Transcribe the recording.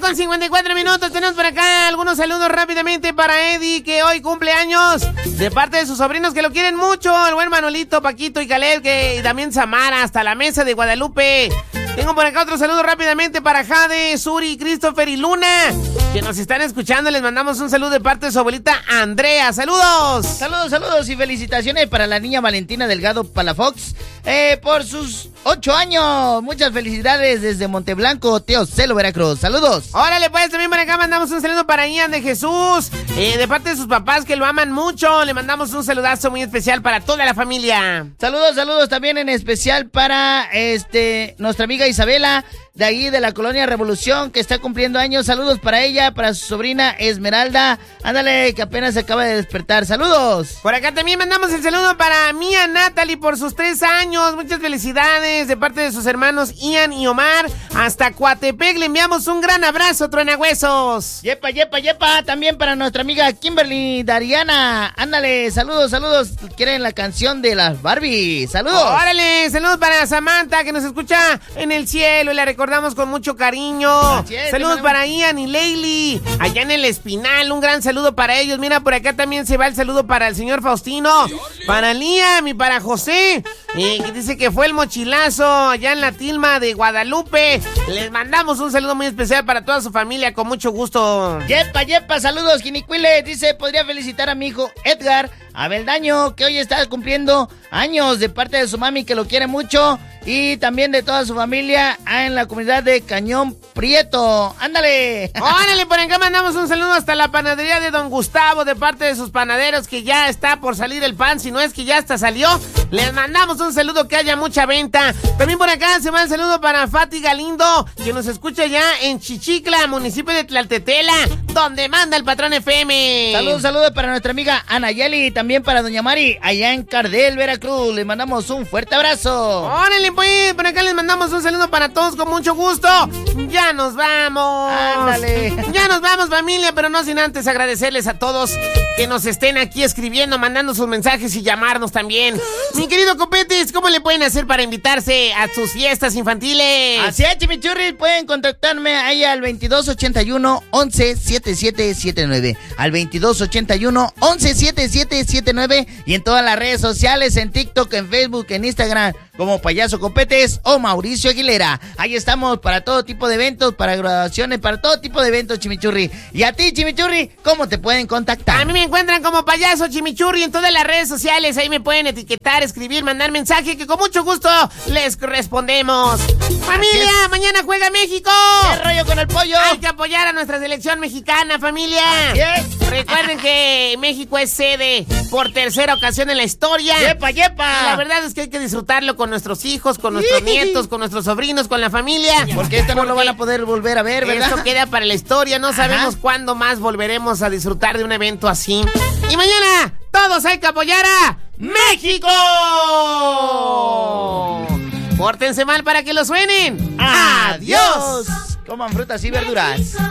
8:54. Tenemos por acá algunos saludos rápidamente para Eddie, que hoy cumple años, de parte de sus sobrinos que lo quieren mucho, el buen Manolito, Paquito y Caleb, y también Samara, hasta la mesa de Guadalupe. Tengo por acá otro saludo rápidamente para Jade, Suri, Christopher y Luna, que nos están escuchando. Les mandamos un saludo de parte de su abuelita Andrea. ¡Saludos! Saludos y felicitaciones para la niña Valentina Delgado Palafox por sus 8 años. Muchas felicidades desde Monteblanco, Teocelo, Veracruz. ¡Saludos! Órale, pues también por acá mandamos un saludo para Ian de Jesús, de parte de sus papás que lo aman mucho. Le mandamos un saludazo muy especial para toda la familia. Saludos también en especial para nuestra amiga Isabela, de ahí de la colonia Revolución, que está cumpliendo años. Saludos para ella, para su sobrina Esmeralda. Ándale, que apenas se acaba de despertar. ¡Saludos! Por acá también mandamos el saludo para Mía Natalie por sus 3 años. Muchas felicidades de parte de sus hermanos Ian y Omar. Hasta Coatepec le enviamos un gran abrazo, truenahuesos. Yepa. También para nuestra amiga Kimberly Dariana. Ándale, saludos. Quieren la canción de las Barbie. ¡Saludos! Órale, saludos para Samantha, que nos escucha en el cielo y la recordamos con mucho cariño. Saludos para Ian y Leili, allá en el Espinal. Un gran saludo para ellos. Mira, por acá también se va el saludo para el señor Faustino, para Liam y para José, que dice que fue el mochilazo allá en la Tilma de Guadalupe. Les mandamos un saludo muy especial para toda su familia, con mucho gusto. Yepa, saludos, Quinicuile. Dice, podría felicitar a mi hijo Edgar Abeldaño, que hoy está cumpliendo años, de parte de su mami, que lo quiere mucho, y también de toda su familia en la comunidad de Cañón Prieto. ¡Ándale! ¡Órale! Por acá mandamos un saludo hasta la panadería de Don Gustavo, de parte de sus panaderos, que ya está por salir el pan, si no es que ya hasta salió. Les mandamos un saludo, que haya mucha venta. También por acá se va el saludo para Fati Galindo, que nos escucha ya en Chichicla, municipio de Tlaltetela, donde manda el Patrón FM. Saludos para nuestra amiga Anayeli, también para Doña Mari, allá en Cardel, Veracruz. Les mandamos un fuerte abrazo. ¡Órale, pues! Por acá les mandamos un saludo para todos con mucho gusto. ¡Ya nos vamos! ¡Ándale! Ya nos vamos, familia, pero no sin antes agradecerles a todos que nos estén aquí escribiendo, mandando sus mensajes y llamarnos también. Mi querido Copetes, ¿cómo le pueden hacer para invitarse a sus fiestas infantiles? Así es, Chimichurri, pueden contactarme ahí al 2281-117779. Al 2281-117779, y en todas las redes sociales, en TikTok, en Facebook, en Instagram, como Payaso Copetes o Mauricio Aguilera. Ahí estamos para todo tipo de eventos, para graduaciones, para todo tipo de eventos, Chimichurri. Y a ti, Chimichurri, ¿cómo te pueden contactar? A mí me encuentran como Payaso Chimichurri en todas las redes sociales. Ahí me pueden etiquetar, escribir, mandar mensaje, que con mucho gusto les respondemos. Familia, mañana juega México. ¿Qué rollo con el pollo? Hay que apoyar a nuestra selección mexicana, familia. Recuerden que México es sede por tercera ocasión en la historia. ¡Yepa! Y la verdad es que hay que disfrutarlo con nuestros hijos, con nuestros nietos, con nuestros sobrinos, con la familia. Porque esto no lo van a poder volver a ver, ¿verdad? Esto queda para la historia. No sabemos cuándo más volveremos a disfrutar de un evento así. Y mañana todos hay que apoyar a México. Pórtense mal para que lo suenen. ¡Adiós! Coman frutas y verduras.